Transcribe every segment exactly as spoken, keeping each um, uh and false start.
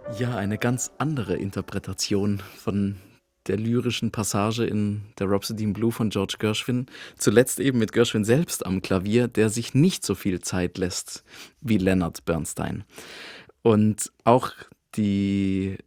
Ja, eine ganz andere Interpretation von der lyrischen Passage in der Rhapsody in Blue von George Gershwin. Zuletzt eben mit Gershwin selbst am Klavier, der sich nicht so viel Zeit lässt wie Leonard Bernstein. Und auch die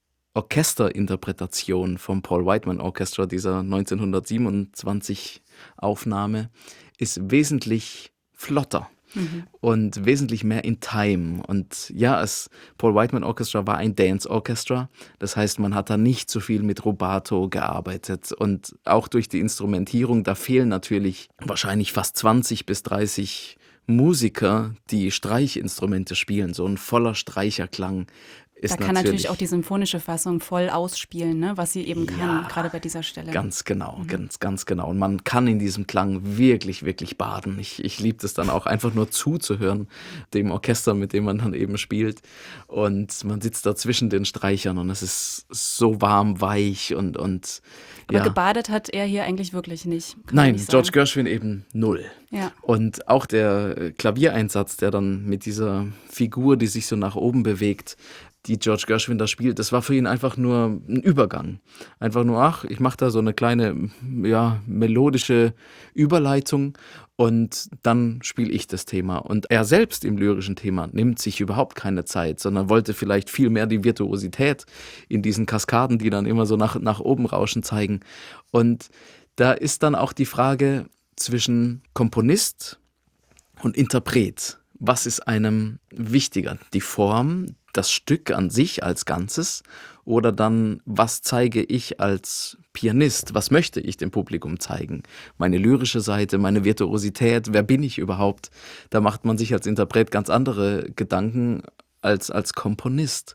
Orchesterinterpretation vom Paul Whiteman Orchestra, dieser neunzehnhundertsiebenundzwanzig Aufnahme, ist wesentlich flotter Mhm. und wesentlich mehr in Time. Und ja, das Paul Whiteman Orchestra war ein Dance Orchestra. Das heißt, man hat da nicht so viel mit Rubato gearbeitet. Und auch durch die Instrumentierung, da fehlen natürlich wahrscheinlich fast zwanzig bis dreißig Musiker, die Streichinstrumente spielen. So ein voller Streicherklang Da ist kann natürlich auch natürlich. die symphonische Fassung voll ausspielen, ne, was sie eben kann, Ja, gerade bei dieser Stelle. ganz genau, Mhm. ganz, ganz genau. Und man kann in diesem Klang wirklich, wirklich baden. Ich, ich liebe es dann auch einfach nur zuzuhören, dem Orchester, mit dem man dann eben spielt. Und man sitzt da zwischen den Streichern und es ist so warm, weich und, und Aber ja. gebadet hat er hier eigentlich wirklich nicht, kann man Nein, nicht George sagen. Gershwin eben null. Ja. Und auch der äh, Klaviereinsatz, der dann mit dieser Figur, die sich so nach oben bewegt, die George Gershwin da spielt, das war für ihn einfach nur ein Übergang. Einfach nur, ach, ich mache da so eine kleine, ja, melodische Überleitung und dann spiele ich das Thema. Und er selbst im lyrischen Thema nimmt sich überhaupt keine Zeit, sondern wollte vielleicht viel mehr die Virtuosität in diesen Kaskaden, die dann immer so nach, nach oben rauschen, zeigen. Und da ist dann auch die Frage zwischen Komponist und Interpret. Was ist einem wichtiger? Die Form, das Stück an sich als Ganzes oder dann, was zeige ich als Pianist? Was möchte ich dem Publikum zeigen? Meine lyrische Seite, meine Virtuosität, wer bin ich überhaupt? Da macht man sich als Interpret ganz andere Gedanken als, als Komponist.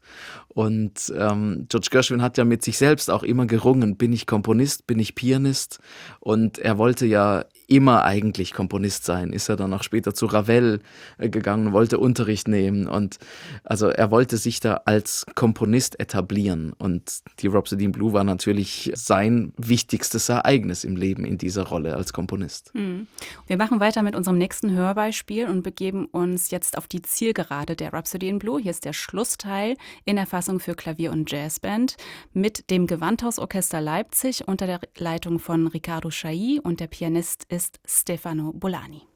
Und ähm, George Gershwin hat ja mit sich selbst auch immer gerungen, bin ich Komponist, bin ich Pianist? Und er wollte ja immer eigentlich Komponist sein, ist er dann auch später zu Ravel äh, gegangen, wollte Unterricht nehmen und also er wollte sich da als Komponist etablieren und die Rhapsody in Blue war natürlich sein wichtigstes Ereignis im Leben in dieser Rolle als Komponist. Mhm. Wir machen weiter mit unserem nächsten Hörbeispiel und begeben uns jetzt auf die Zielgerade der Rhapsody in Blue. Hier ist der Schlussteil in der Fassung für Klavier und Jazzband mit dem Gewandhausorchester Leipzig unter der Leitung von Riccardo Chailly und der Pianist ist Stefano Bolani.